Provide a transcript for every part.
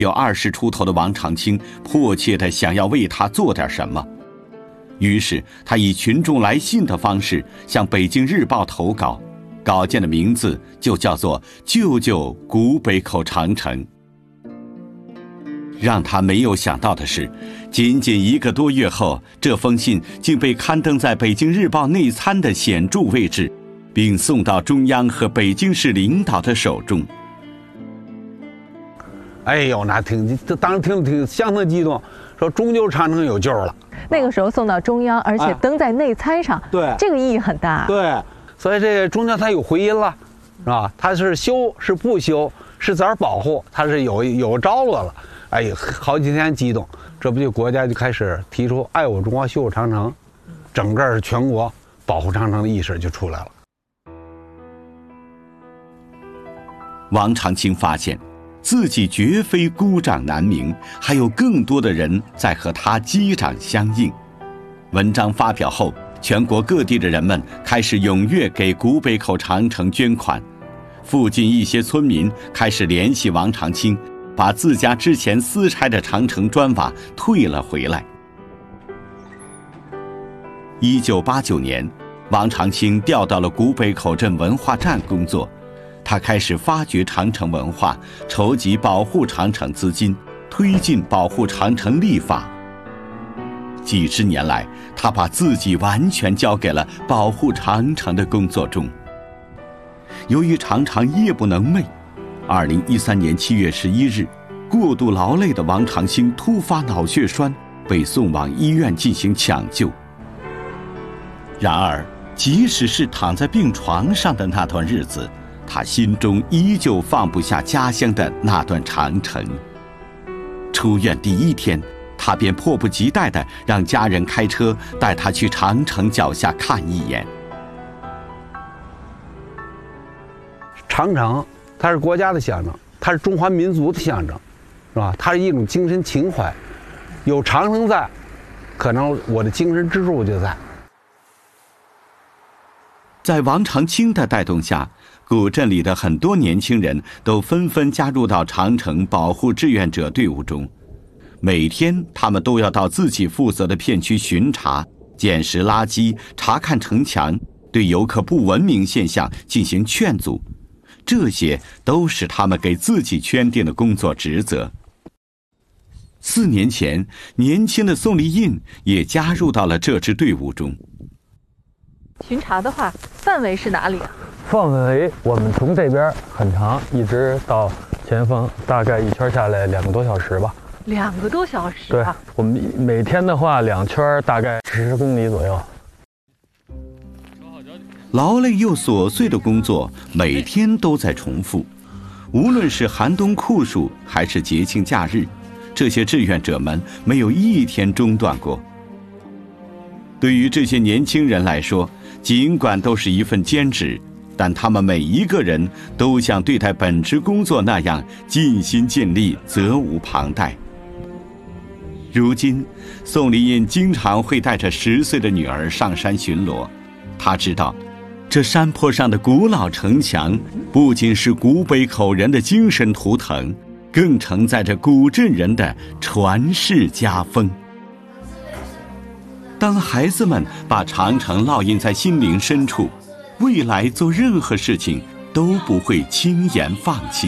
有20出头的王长青迫切地想要为他做点什么，于是他以群众来信的方式向《北京日报》投稿，稿件的名字就叫做《救救古北口长城》。让他没有想到的是，仅仅1个多月后，这封信竟被刊登在《北京日报》内参的显著位置，并送到中央和北京市领导的手中。 哎呦，那当时挺相当激动，说终究长城有救了。 那个时候送到中央，而且登在内参上， 对， 这个意义很大。 对，所以这个中间它有回音了，是吧？它是修是不修，是咋保护，它是有着落了。哎呀，好几天激动，这不就国家就开始提出爱我中华修护长城，整个全国保护长城的意识就出来了。 王长青发现自己绝非孤掌难鸣，还有更多的人在和他击掌相应。文章发表后，全国各地的人们开始踊跃给古北口长城捐款，附近一些村民开始联系王长青，把自家之前私拆的长城砖瓦退了回来。1989年，王长青调到了古北口镇文化站工作。他开始发掘长城文化，筹集保护长城资金，推进保护长城立法。几十年来，他把自己完全交给了保护长城的工作中。由于常常夜不能寐，2013年7月11日，过度劳累的王长青突发脑血栓，被送往医院进行抢救。然而，即使是躺在病床上的那段日子，他心中依旧放不下家乡的那段长城。出院第1天，他便迫不及待地让家人开车带他去长城脚下看一眼。 长城，它是国家的象征，它是中华民族的象征，是吧？它是一种精神情怀。有长城在，可能我的精神支柱就在。 在王长青的带动下，古镇里的很多年轻人都纷纷加入到长城保护志愿者队伍中。每天，他们都要到自己负责的片区巡查、捡拾垃圾、查看城墙，对游客不文明现象进行劝阻。这些都是他们给自己圈定的工作职责。4年前，年轻的宋立印也加入到了这支队伍中。 巡查的话，范围是哪里啊？ 范围我们从这边很长，一直到前方，大概一圈下来2个多小时吧。 2个多小时啊！ 对，我们每天的话2圈大概10公里左右。 劳累又琐碎的工作每天都在重复，无论是寒冬酷暑还是节庆假日，这些志愿者们没有一天中断过。对于这些年轻人来说，尽管都是一份兼职，但他们每一个人都像对待本职工作那样尽心尽力，责无旁贷。如今，宋立印经常会带着10岁的女儿上山巡逻。他知道，这山坡上的古老城墙不仅是古北口人的精神图腾，更承载着古镇人的传世家风。当孩子们把长城烙印在心灵深处，未来做任何事情都不会轻言放弃。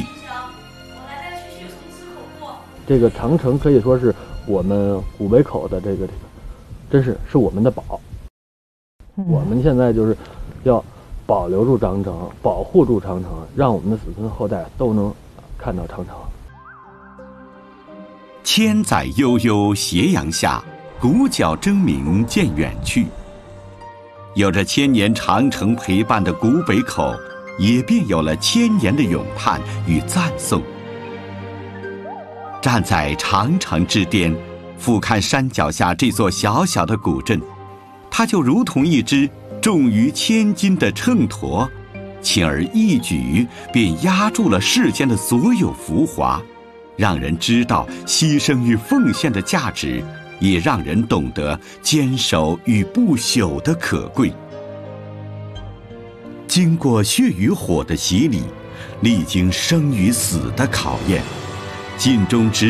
这个长城可以说是我们古北口的这个，真是我们的宝。我们现在就是要保留住长城，保护住长城，让我们的子孙后代都能看到长城。 千载悠悠斜阳下，鼓角争鸣渐远去。有着1000年长城陪伴的古北口，也便有了1000年的咏叹与赞颂。站在长城之巅，俯瞰山脚下这座小小的古镇，它就如同一只重于1000斤的秤砣，轻而易举便压住了世间的所有浮华，让人知道牺牲与奉献的价值，也让人懂得坚守与不朽的可贵。经过血与火的洗礼，历经生与死的考验，尽忠职